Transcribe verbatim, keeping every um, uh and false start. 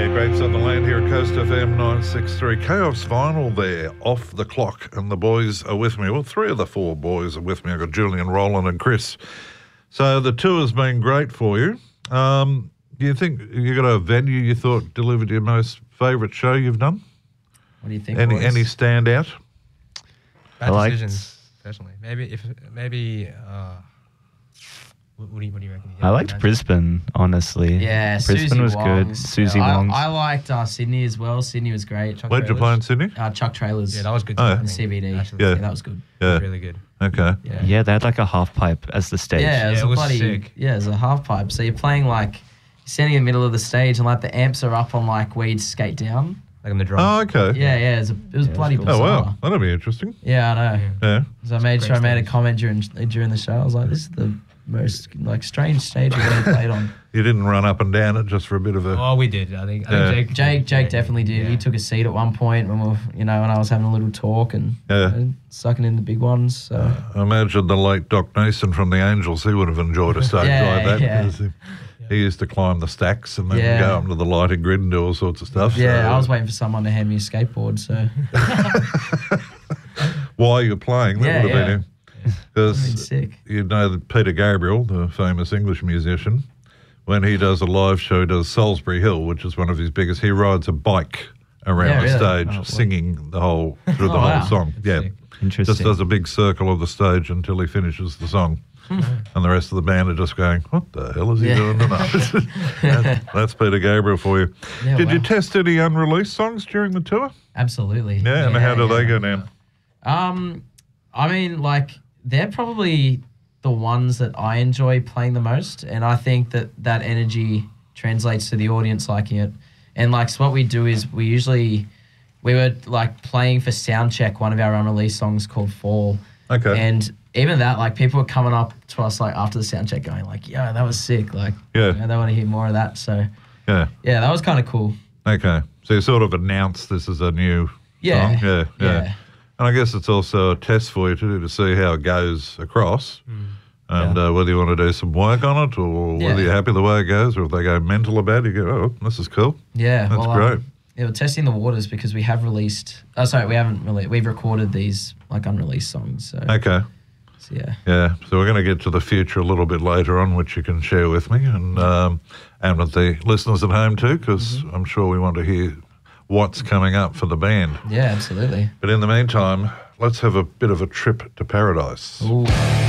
Grapes on the Land here at Coast F M nine sixty-three. Chaos Vinyl there, Off the Clock, and the boys are with me. Well, three of the four boys are with me. I've got Julian, Roland and Chris. So the tour's been great for you. Um, do you think you got a venue you thought delivered your most favourite show you've done? What do you think, Any boys? any standout? Bad liked- decisions, personally. Maybe if maybe. Uh, what, what do you what do you reckon? I liked Brisbane, honestly. Yeah, Brisbane Susie was Wong's. good. Susie Yeah, Wong's. I, I liked uh, Sydney as well. Sydney was great. Chuck Where'd you play in Sydney? Uh, Chuck Trailers. Yeah, that was good. Oh, too, yeah. I in think, C B D. actually. Yeah. Yeah, that was good. Yeah. Really good. Okay. Yeah. yeah, they had like a half pipe as the stage. Yeah, it was Yeah, a it was bloody sick. yeah, it was a half pipe. So you're playing like you're standing in the middle of the stage and like the amps are up on like where you'd skate down. Like on the drum. Oh, okay. Yeah, yeah, it was, a, it was Yeah, bloody that's Oh, bizarre. wow. That'll be interesting. Yeah, I know. Yeah. Yeah. So I made Great sure I made a stage. comment during during the show. I was like, "This is the most like strange stage I've ever played on." You didn't run up and down it just for a bit of a... Oh, we did. I think. I Yeah. think Jake. Jake, Jake yeah, definitely did. yeah. He took a seat at one point when we, were, you know, when I was having a little talk and Yeah. you know, sucking in the big ones. So I imagine the late Doc Nason from the Angels, he would have enjoyed a stage Yeah, like that. yeah. because He, he used to climb the stacks and then Yeah. go up to the lighting grid and do all sorts of stuff. yeah, so, I was waiting for someone to hand me a skateboard. So While you're playing, that Yeah, would have yeah. been him. I mean, Because sick. you know that Peter Gabriel, the famous English musician, when he does a live show, he does Salisbury Hill, which is one of his biggest. He rides a bike around Yeah, the really? stage, Oh, wow. singing the whole through the Oh, whole wow. song. That's yeah, sick. Interesting. just does a big circle of the stage until he finishes the song. And the rest of the band are just going, what the hell is he Yeah. doing tonight? That- That's Peter Gabriel for you. Yeah, Did you wow. test any unreleased songs during the tour? Absolutely. Yeah, and how do they yeah. go down? Um, I mean, like they're probably the ones that I enjoy playing the most, and I think that that energy translates to the audience liking it. And like, so what we do is we usually we were like playing for sound check one of our unreleased songs called Fall. Okay. And even that, like people were coming up to us like after the sound check, going like, "Yeah, that was sick." Like, Yeah. you know, they want to hear more of that. So Yeah. yeah, that was kind of cool. Okay. So you sort of announced this is a new Yeah. song? Yeah, yeah. Yeah. And I guess it's also a test for you to do to see how it goes across and uh, whether you want to do some work on it or whether Yeah. you're happy the way it goes or if they go mental about it, you go, oh, this is cool. Yeah, That's well, great. Um, yeah, we're testing the waters because we have released. Oh, sorry, we haven't really. We've recorded these like unreleased songs. So, Okay. so yeah, Yeah. So we're going to get to the future a little bit later on, which you can share with me and, um, and with the listeners at home too, because Mm-hmm. I'm sure we want to hear what's coming up for the band. yeah, absolutely. But in the meantime, let's have a bit of a trip to paradise. Ooh.